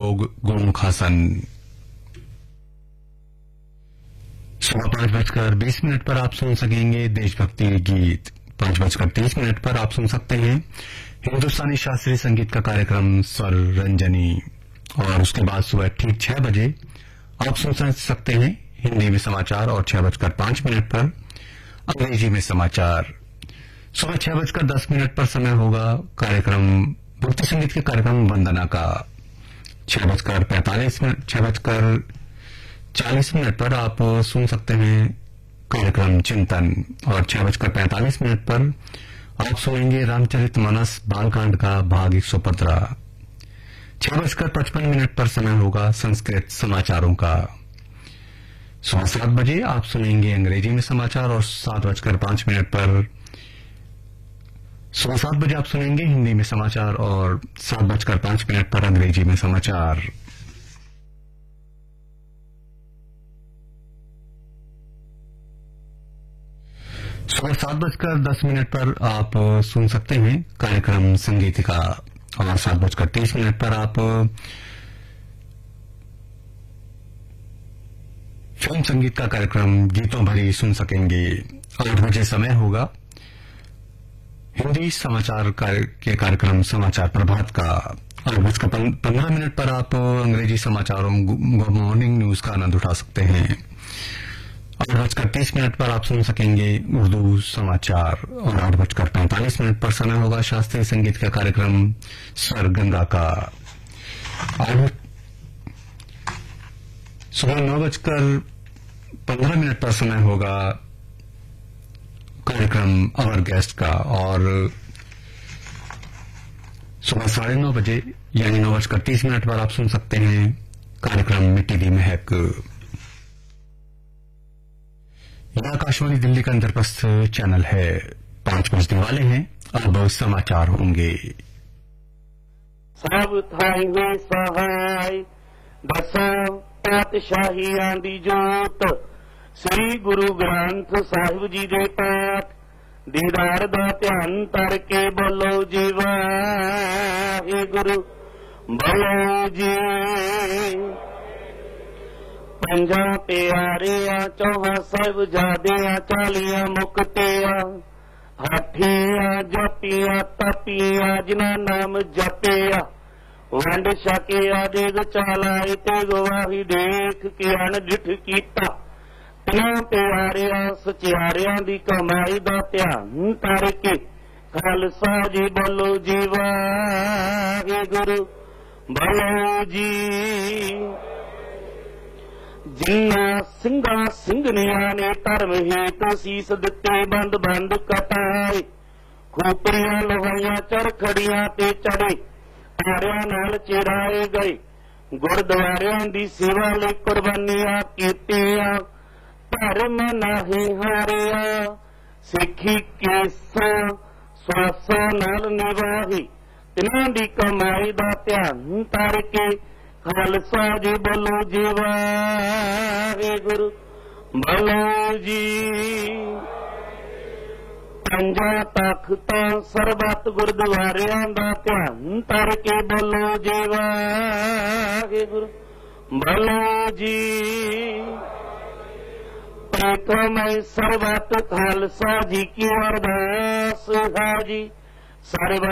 योग गुरुमुखासन। सुबह 5:20 पर आप सुन सकेंगे देशभक्ति गीत। 5:30 पर आप सुन सकते हैं हिंदुस्तानी शास्त्रीय संगीत का कार्यक्रम स्वर रंजनी। और उसके बाद सुबह ठीक 6 बजे आप सुन सकते हैं हिंदी में समाचार और 6:05 पर अंग्रेजी में समाचार। सुबह 6:10 पर समय होगा कार्यक्रम भक्ति संगीत के कार्यक्रम वंदना का। 6:40 पर आप सुन सकते हैं कार्यक्रम चिंतन। और 6:45 पर आप सुनेंगे रामचरितमानस बालकांड का भाग 115। 6:55 पर समय होगा संस्कृत समाचारों का। सुबह 7 बजे आप सुनेंगे अंग्रेजी में समाचार। और 7:05 पर सुबह 7 बजे आप सुनेंगे हिंदी में समाचार। और 7:05 पर अंग्रेजी में समाचार। सुबह 7:10 पर आप सुन सकते हैं कार्यक्रम संगीतिका। और 7:30 पर आप फिल्म संगीत का कार्यक्रम गीतों भरी सुन सकेंगे। 8 बजे समय होगा हिंदी समाचार के कार्यक्रम समाचार प्रभात का। 8:15 पर आप अंग्रेजी समाचारों गुड मॉर्निंग न्यूज का आनंद उठा सकते हैं। 8:30 पर आप सुन सकेंगे उर्दू समाचार। और 8:45 पर समय होगा शास्त्रीय संगीत का कार्यक्रम स्वर गंगा का। सुबह 9:15 पर समय होगा कार्यक्रम अवर गेस्ट का। और सुबह 9:30 बजे यानी 9:30 पर आप सुन सकते हैं कार्यक्रम मिट्टी दी महक। यह आकाशवाणी दिल्ली का इंद्रप्रस्थ चैनल है। 5 बजने वाले हैं, अब समाचार होंगे। सब थाई हुए सहाय दसों पातशाहियां दी जोत श्री गुरु ग्रंथ साहिब जी दे पाठ दीदार दा ध्यान तर के बोलो जी वाहिगुरु बोलो जी। पंजा प्यारिया चौहा साहिब जादिया 40 मुक्तिया हाठिया जपिया तपिया जिना नाम जपिया वंड छकिया देग चालाए ते गवाही देख के अनडिठ कीता। तिना प्यारिया सचियारिया दी कमाई दा ध्यान तर के खालसा जी बोलो जी वाहिगुरु बोलो जी। जिन्ना सिंगा ਸਿੰਘਣੀਆਂ ने धर्म हेत सीस दिते बंद बंद कटाए खोपड़ियां लोहाइयां चरखड़ियां ते चढ़े तारियां नाल चिराए गए गुरद्वारियां दी सेवा लई कुर्बानियां कीतियां धर्म नाही हारिया सिੱਖੀ केसां स्वासां नाल निभाही तिन्हां दी कमाई दा ध्यान तर के खालसा जी बोलो जी वाहिगुरु बोलो जी। पंजा तख्तां सरबत गुरद्वारियां दा ध्यान तर के बोलो जी वाहिगुरु बोलो जी। प्रथम सरबत खालसा जी की अरदास है जी।